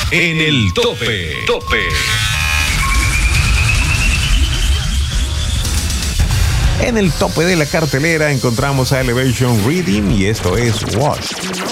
en el tope. En el tope de la cartelera encontramos a Elevation Reading y esto es Wash.